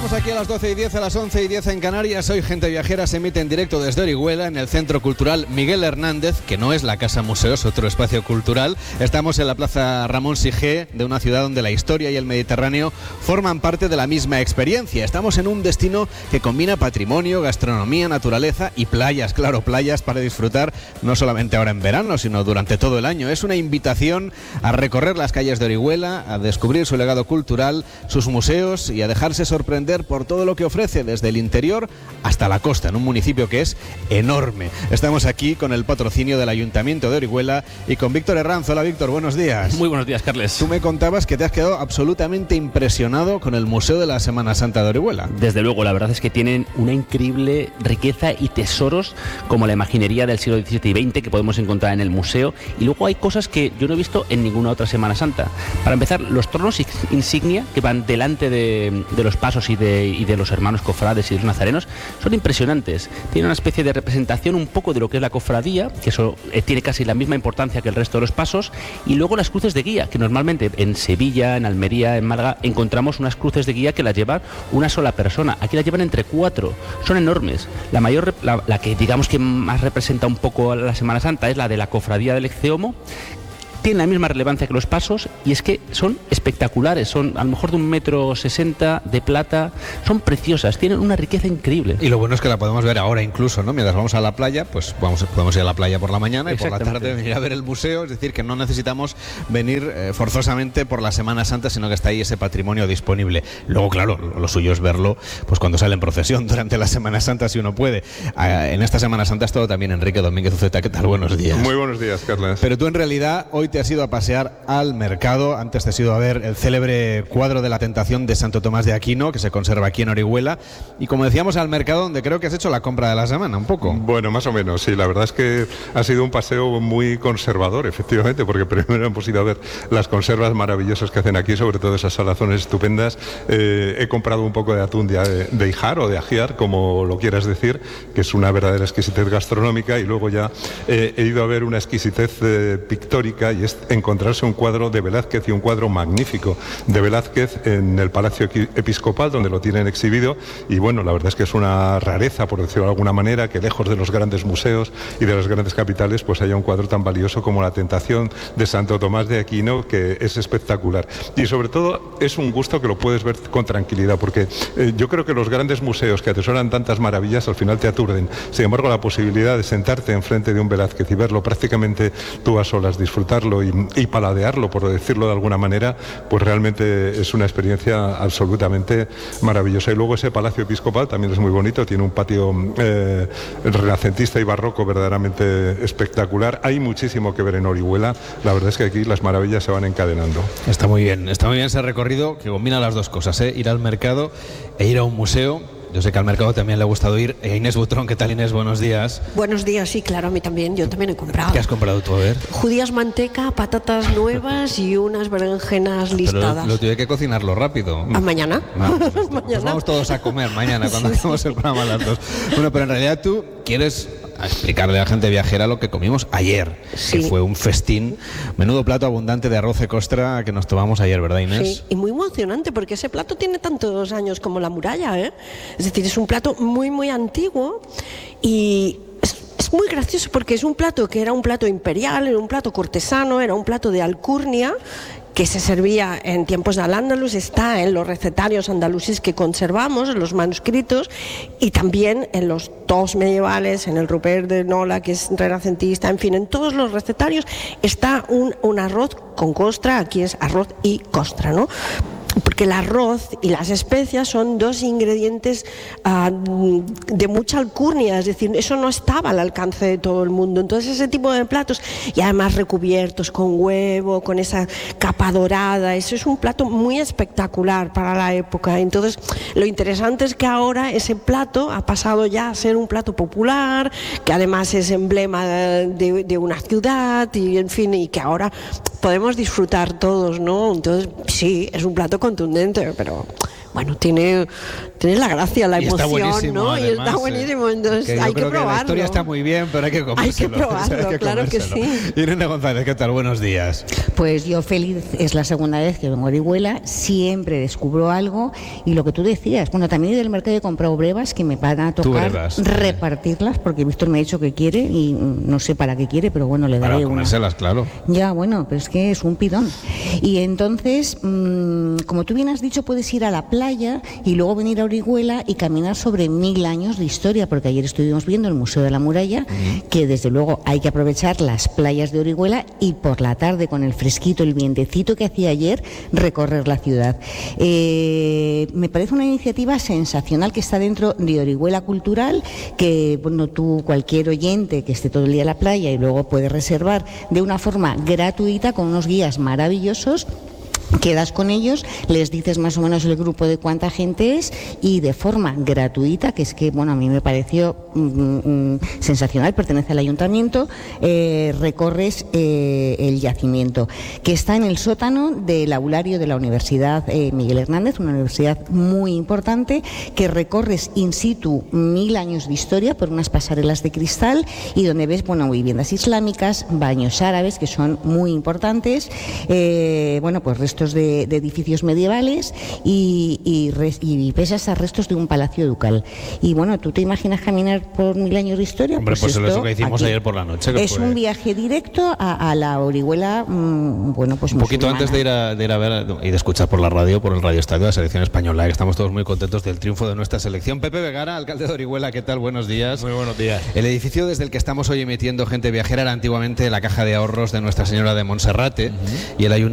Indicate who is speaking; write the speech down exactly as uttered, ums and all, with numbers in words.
Speaker 1: Estamos aquí a las doce y diez, a las once y diez en Canarias. Hoy Gente Viajera se emite en directo desde Orihuela, en el Centro Cultural Miguel Hernández, que no es la Casa Museo, es otro espacio cultural. Estamos en la Plaza Ramón Sigé, de una ciudad donde la historia y el Mediterráneo forman parte de la misma experiencia. Estamos en un destino que combina patrimonio, gastronomía, naturaleza y playas, claro, playas para disfrutar no solamente ahora en verano, sino durante todo el año. Es una invitación a recorrer las calles de Orihuela, a descubrir su legado cultural, sus museos y a dejarse sorprender por todo lo que ofrece desde el interior hasta la costa, en un municipio que es enorme. Estamos aquí con el patrocinio del Ayuntamiento de Orihuela y con Víctor Herranz. Hola Víctor, buenos días.
Speaker 2: Muy buenos días, Carles.
Speaker 1: Tú me contabas que te has quedado absolutamente impresionado con el Museo de la Semana Santa de Orihuela.
Speaker 2: Desde luego, la verdad es que tienen una increíble riqueza y tesoros como la imaginería del siglo diecisiete y veinte que podemos encontrar en el museo, y luego hay cosas que yo no he visto en ninguna otra Semana Santa. Para empezar, los tronos insignia que van delante de, de los pasos y de, y de los hermanos cofrades y de los nazarenos son impresionantes. Tiene una especie de representación un poco de lo que es la cofradía, que eso eh, tiene casi la misma importancia que el resto de los pasos, y luego las cruces de guía, que normalmente en Sevilla, en Almería, en Málaga encontramos unas cruces de guía que las lleva una sola persona. Aquí las llevan entre cuatro, son enormes. La mayor, la, la que digamos que más representa un poco a la Semana Santa es la de la cofradía del Ecceomo. Tienen la misma relevancia que los pasos y es que son espectaculares, son a lo mejor de un metro sesenta de plata, son preciosas, tienen una riqueza increíble.
Speaker 1: Y lo bueno es que la podemos ver ahora incluso, ¿no? Mientras vamos a la playa, pues vamos, podemos ir a la playa por la mañana y por la tarde venir a ver el museo, es decir, que no necesitamos venir eh, forzosamente por la Semana Santa, sino que está ahí ese patrimonio disponible. Luego, claro, lo suyo es verlo pues cuando sale en procesión durante la Semana Santa, si uno puede. Eh, en esta Semana Santa ha estado también Enrique Domínguez Uceta. ¿Qué tal? Buenos días.
Speaker 3: Muy buenos días, Carles.
Speaker 1: Pero tú en realidad hoy te has ido a pasear al mercado. Antes te has ido a ver el célebre cuadro de la Tentación de Santo Tomás de Aquino, que se conserva aquí en Orihuela, y como decíamos, al mercado, donde creo que has hecho la compra de la semana, un poco.
Speaker 3: Bueno, más o menos, sí, la verdad es que ha sido un paseo muy conservador, efectivamente, porque primero hemos ido a ver las conservas maravillosas que hacen aquí, sobre todo esas salazones estupendas. Eh, he comprado un poco de atún de, de Ijar o de Ajiar, como lo quieras decir, que es una verdadera exquisitez gastronómica, y luego ya eh, he ido a ver una exquisitez eh, pictórica, y es encontrarse un cuadro de Velázquez, y un cuadro magnífico de Velázquez en el Palacio Episcopal, donde lo tienen exhibido. Y bueno, la verdad es que es una rareza, por decirlo de alguna manera, que lejos de los grandes museos y de las grandes capitales pues haya un cuadro tan valioso como la Tentación de Santo Tomás de Aquino, que es espectacular. Y sobre todo es un gusto que lo puedes ver con tranquilidad, porque eh, yo creo que los grandes museos que atesoran tantas maravillas al final te aturden. Sin embargo, la posibilidad de sentarte enfrente de un Velázquez y verlo prácticamente tú a solas, disfrutarlo y y paladearlo, por decirlo de alguna manera, pues realmente es una experiencia absolutamente maravillosa. Y luego ese Palacio Episcopal también es muy bonito, tiene un patio eh, renacentista y barroco verdaderamente espectacular. Hay muchísimo que ver en Orihuela, la verdad es que aquí las maravillas se van encadenando.
Speaker 1: Está muy bien, está muy bien ese recorrido que combina las dos cosas, ¿eh? Ir al mercado e ir a un museo. Yo sé que al mercado también le ha gustado ir. Eh, Inés Butrón, ¿qué tal, Inés? Buenos días.
Speaker 4: Buenos días, sí, claro, a mí también. Yo también he comprado.
Speaker 1: ¿Qué has comprado tú, a ver?
Speaker 4: Judías manteca, patatas nuevas y unas berenjenas listadas.
Speaker 1: Pero lo tuve que cocinarlo rápido.
Speaker 4: ¿A mañana?
Speaker 1: No, pues,
Speaker 4: ¿Mañana?
Speaker 1: Pues vamos todos a comer mañana cuando sí, hacemos sí. el programa a las dos. Bueno, pero en realidad tú quieres a explicarle a la gente viajera lo que comimos ayer, sí. que fue un festín, menudo plato abundante de arroz de costra que nos tomamos ayer, ¿verdad, Inés?
Speaker 4: Sí, y muy emocionante porque ese plato tiene tantos años como la muralla, ¿eh? Es decir, es un plato muy, muy antiguo y es, es muy gracioso porque es un plato que era un plato imperial, era un plato cortesano, era un plato de alcurnia, que se servía en tiempos de Al-Ándalus, está en los recetarios andalusíes que conservamos, en los manuscritos, y también en los tos medievales, en el Rupert de Nola, que es renacentista, en fin, en todos los recetarios está un, un arroz con costra, aquí es arroz y costra, ¿no? Porque el arroz y las especias son dos ingredientes uh, de mucha alcurnia, es decir, eso no estaba al alcance de todo el mundo. Entonces ese tipo de platos, y además recubiertos con huevo, con esa capa dorada, eso es un plato muy espectacular para la época. Entonces lo interesante es que ahora ese plato ha pasado ya a ser un plato popular, que además es emblema de, de una ciudad, y en fin, y que ahora podemos disfrutar todos, ¿no? Entonces sí, es un plato contundente, pero bueno, tiene, tiene la gracia, la
Speaker 1: Y está
Speaker 4: emoción,
Speaker 1: buenísimo,
Speaker 4: ¿no?
Speaker 1: además,
Speaker 4: y está buenísimo,
Speaker 1: eh,
Speaker 4: entonces
Speaker 1: que yo
Speaker 4: hay que
Speaker 1: creo
Speaker 4: probarlo.
Speaker 1: la historia está muy bien, pero hay que comérselo.
Speaker 4: Hay que probarlo,
Speaker 1: hay que
Speaker 4: claro que
Speaker 1: comérselo.
Speaker 4: sí.
Speaker 1: Irene González, ¿qué tal? Buenos días.
Speaker 5: Pues yo feliz, es la segunda vez que vengo a Orihuela, siempre descubro algo y lo que tú decías, bueno, también del mercado he comprado brevas que me van a tocar
Speaker 1: brevas,
Speaker 5: repartirlas porque Víctor me ha dicho que quiere y no sé para qué quiere, pero bueno, le daré
Speaker 1: Para
Speaker 5: una.
Speaker 1: comérselas, claro.
Speaker 5: Ya, bueno, pero es que es un pidón. Y entonces, mmm, como tú bien has dicho, puedes ir a la playa y luego venir a Orihuela y caminar sobre mil años de historia, porque ayer estuvimos viendo el Museo de la Muralla, uh-huh. que desde luego hay que aprovechar las playas de Orihuela y por la tarde con el fresquito, el vientecito que hacía ayer, recorrer la ciudad. Eh, me parece una iniciativa sensacional que está dentro de Orihuela Cultural, que bueno, tú, cualquier oyente que esté todo el día en la playa y luego puede reservar de una forma gratuita con unos guías maravillosos. Quedas con ellos, les dices más o menos el grupo de cuánta gente es y de forma gratuita, que es que bueno, a mí me pareció mm, mm, sensacional, pertenece al ayuntamiento, eh, recorres eh, el yacimiento, que está en el sótano del aulario de la Universidad eh, Miguel Hernández, una universidad muy importante, que recorres in situ mil años de historia por unas pasarelas de cristal y donde ves bueno, viviendas islámicas, baños árabes, que son muy importantes, eh, bueno, pues restos De, de edificios medievales y, y, res, y ves hasta restos de un palacio ducal. Y bueno, ¿tú te imaginas caminar por mil años de historia?
Speaker 1: Hombre, pues, pues es lo que hicimos aquí ayer por la noche. Que
Speaker 5: es
Speaker 1: fue...
Speaker 5: un viaje directo a, a la Orihuela, mmm, bueno, pues
Speaker 1: un poquito
Speaker 5: musulmana.
Speaker 1: Antes de ir, a, de ir a ver y de escuchar por la radio, por el Radio Estadio, la selección española, que estamos todos muy contentos del triunfo de nuestra selección. Pepe Vegara, alcalde de Orihuela, ¿qué tal? Buenos días.
Speaker 6: Muy buenos días.
Speaker 1: El edificio desde el que estamos hoy emitiendo Gente Viajera era antiguamente la Caja de Ahorros de Nuestra Señora de Monserrate, uh-huh. y el ayuntamiento